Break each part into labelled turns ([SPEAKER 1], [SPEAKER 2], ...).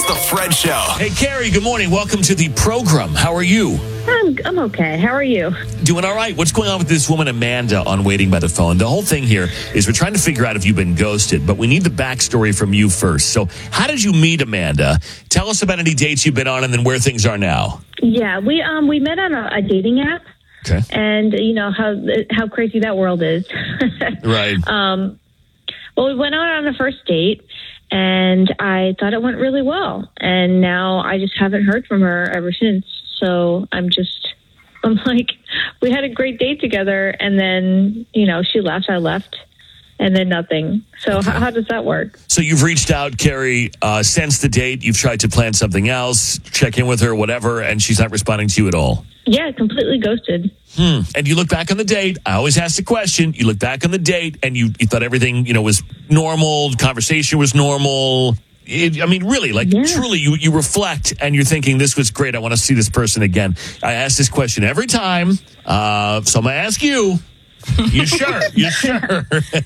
[SPEAKER 1] The Fred Show.
[SPEAKER 2] Hey, Carrie, good morning. Welcome to the program. How are you?
[SPEAKER 3] I'm okay. How are you?
[SPEAKER 2] Doing all right. What's going on with this woman, Amanda, on Waiting by the Phone? The whole thing here is we're trying to figure out if you've been ghosted, but we need the backstory from you first. So how did you meet Amanda? Tell us about any dates you've been on and then where things are now.
[SPEAKER 3] Yeah, we met on a dating app.
[SPEAKER 2] Okay.
[SPEAKER 3] And you know how crazy that world is.
[SPEAKER 2] Right.
[SPEAKER 3] Well, we went out on a first date, and I thought it went really well. And now I just haven't heard from her ever since. So I'm like, we had a great date together, and then, she left, I left, and then nothing. So
[SPEAKER 2] Okay.
[SPEAKER 3] how does that work?
[SPEAKER 2] So you've reached out, Carrie, since the date. You've tried to plan something else, check in with her, whatever, and she's not responding to you at all.
[SPEAKER 3] Yeah, completely ghosted.
[SPEAKER 2] And you look back on the date. I always ask the question. You look back on the date, and you thought everything, was normal. Conversation was normal. Really, truly, you reflect, and you're thinking, this was great. I want to see this person again. I ask this question every time. So I'm going to ask you. You sure? You sure?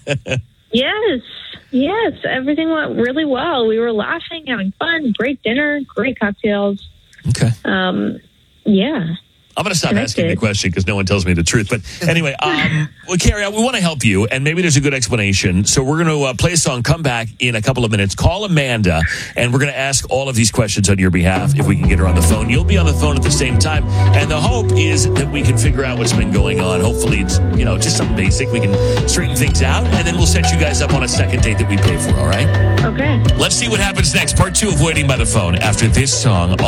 [SPEAKER 3] Yes. Everything went really well. We were laughing, having fun, great dinner, great cocktails.
[SPEAKER 2] Okay.
[SPEAKER 3] Yeah.
[SPEAKER 2] I'm going to stop asking the question because no one tells me the truth. But anyway, well, Carrie, we want to help you, and maybe there's a good explanation. So we're going to play a song, come back in a couple of minutes. Call Amanda, and we're going to ask all of these questions on your behalf if we can get her on the phone. You'll be on the phone at the same time, and the hope is that we can figure out what's been going on. Hopefully it's, just something basic. We can straighten things out, and then we'll set you guys up on a second date that we pay for, all right?
[SPEAKER 3] Okay.
[SPEAKER 2] Let's see what happens next. Part 2 of Waiting by the Phone after this song.